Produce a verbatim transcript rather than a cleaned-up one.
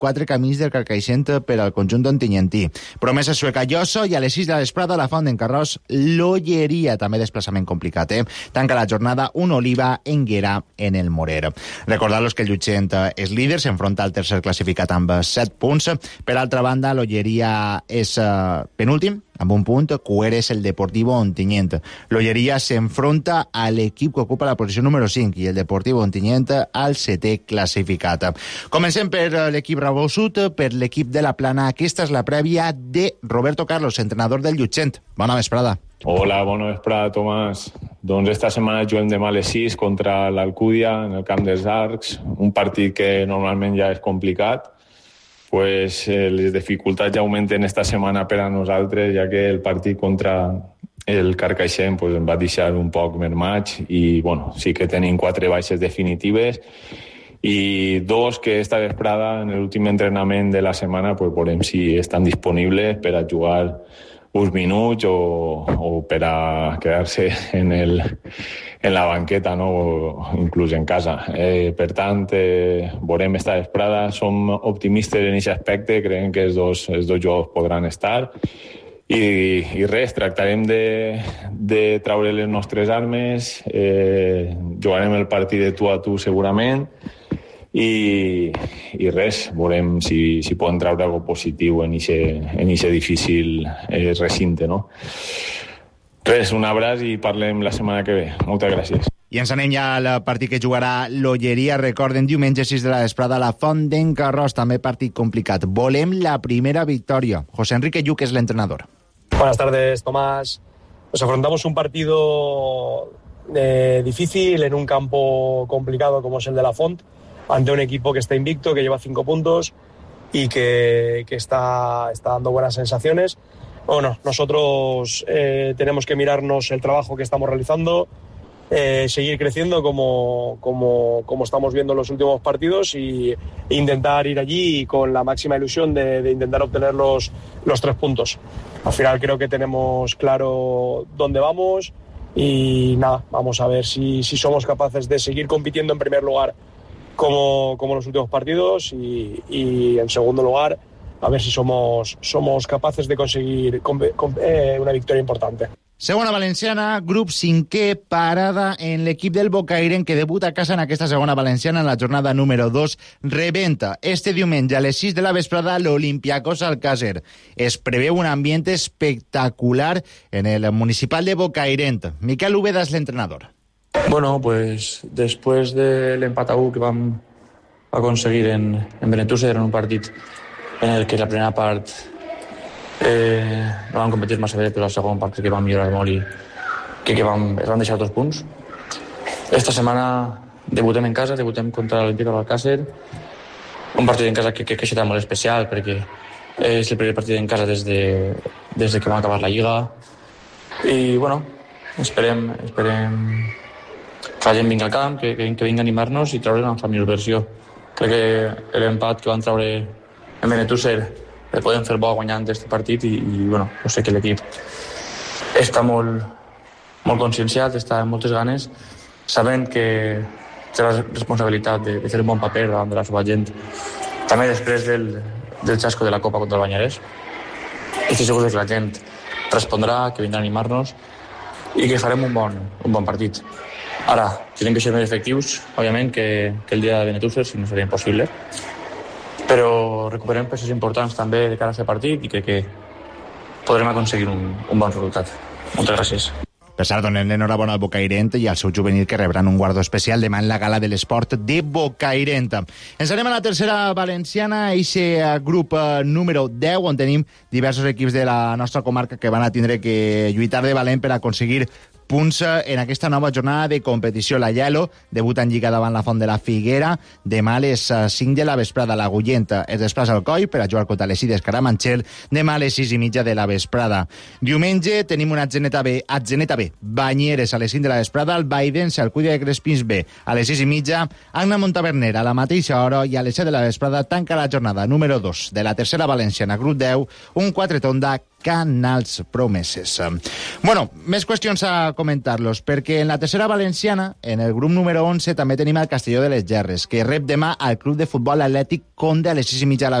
quatre camins del Carcaixent per al conjunt ontinyentí. Promesa sueca Llosso i a les sis de la vesprada la Font d'en Carròs, l'Olleria, també desplaçament complicat, eh? Tanca la jornada un Oliva Enguera en el Morer. Recordar-los que el Llutxent és líder, s'enfronta al tercer classificat amb set punts. Per altra banda, l'Olleria és uh, penúltim, amb un punt. Cuer és el Deportivo Ontinyent. L'Olleria s'enfronta a l'equip que ocupa la posició número cinc i el Deportivo Ontinyent al setè classificat. Comencem per l'equip Rabossut, per l'equip de la Plana. Aquesta és la prèvia de Roberto Carlos, entrenador del Llutxent. Bona vesprada. Hola, bona vesprada, Tomàs. Doncs esta setmana juguem demà a les sis contra l'Alcúdia en el camp dels Arcs, un partit que normalment ja és complicat. Pues eh, les dificultats ja augmenten esta setmana per a nosaltres, ja que el partit contra el Carcaixent pues, em va deixar un poc mermats i bueno, sí que tenim quatre baixes definitives i dos que esta vesprada en l'últim entrenament de la setmana pues, veurem si estan disponibles per a jugar uns minuts o, o per a quedar-se en, el, en la banqueta, no? O inclús en casa. Eh, per tant, eh, veurem esta vesprada. Som optimistes en aquest aspecte, creiem que els dos, els dos jugadors podran estar. I, i res, tractarem de, de traure les nostres armes, eh, jugarem el partit de tu a tu segurament, I, i res, veurem si, si poden treure alguna positiu en aquest difícil eh, recinte, no? Res, un abraç i parlem la setmana que ve. Moltes gràcies. I ens anem ja al partit que jugarà l'Olleria. Recorden, diumenge sis de la vesprada, la Font d'en Carròs, també partit complicat. Volem la primera victòria. José Enrique Lluc es el entrenador. Buenas tardes, Tomás. Nos afrontamos un partido eh, difícil en un campo complicado como es el de la Font, ante un equipo que está invicto, que lleva cinco puntos y que, que está, está dando buenas sensaciones. Bueno, nosotros eh, tenemos que mirarnos el trabajo que estamos realizando, eh, seguir creciendo como, como, como estamos viendo en los últimos partidos y, e intentar ir allí con la máxima ilusión de, de intentar obtener los, los tres puntos. Al final creo que tenemos claro dónde vamos y nada, vamos a ver si, si somos capaces de seguir compitiendo en primer lugar Como, como en los últimos partidos y, y en segundo lugar a ver si somos, somos capaces de conseguir com, com, eh, una victoria importante. Segona valenciana, grup cinquè, parada en l'equip del Bocairent que debuta a casa en aquesta segona valenciana en la jornada número dos. Rebenta este diumenge a les sis de la vesprada l'Olympiacos Alcácer. Es preveu un ambient espectacular en el municipal de Bocairent. Miquel Úbeda és l'entrenador. Bueno, pues después del empate a u que vam aconseguir en, en Benetússer, en un partit en el que la primera part eh, no vam competir massa bé, però la segona part que vam millorar molt i que, que vam, es van deixar dos punts. Esta setmana debutem en casa, debutem contra l'Olímpic d'Alcácer, un partit en casa que, que, que serà molt especial perquè és el primer partit en casa des de, des de que vam acabar la Lliga i bueno, esperem, esperem que la gent vingui al camp, que, que, que vingui a animar-nos i treure una millor versió. Crec que l'empat que van treure en Benetússer el podem fer bo guanyant aquest partit i, i bueno, jo sé que l'equip està molt, molt conscienciat, està amb moltes ganes, sabent que té la responsabilitat de, de fer un bon paper davant de la seva gent, també després del, del xasco de la Copa contra el Banyarès. I estic segur que la gent respondrà, que vindrà a animar-nos i que farem un bon, un bon partit. Ara, tenim que ser més efectius, òbviament, que, que el dia de Benetússer, si no seria impossible, però recuperem peces importants també de cara a aquest partit i crec que podrem aconseguir un, un bon resultat. Moltes gràcies. Per cert, donem l'enhorabona al Bocairent i al seu juvenil que rebran un guardó especial demà en la gala de l'esport de Bocairent. Ens anem a la tercera valenciana, aquest grup número deu, on tenim diversos equips de la nostra comarca que van a tindre que lluitar de valent per aconseguir punts en aquesta nova jornada de competició. La Yelo debuta en Lliga davant la Font de la Figuera. Demà a les cinc de la vesprada l'Agullent es desplaça al Coi per a jugar contra les Ides Caramanchel. Demà a les sis i mitja de la vesprada. Diumenge tenim una Atzeneta B, Atzeneta B Banyeres a les cinc de la vesprada, el Baidens, Alcúdia de Crespins B a les sis i mitja, Anna Montaverner a la mateixa hora i a les set de la vesprada tanca la jornada número dos de la tercera valenciana grup deu, un quatretonda Canals Promeses. Bueno, més qüestions a comentar-los, perquè en la tercera valenciana, en el grup número onze, també tenim el Castelló de les Gerres, que rep demà al Club de Futbol Atlètic Conde a les sis i mitja de la